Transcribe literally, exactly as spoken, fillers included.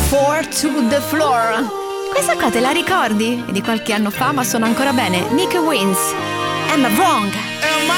Four to the floor. Questa qua te la ricordi? È di qualche anno fa, ma suona ancora bene. Nick Wins. Am I wrong?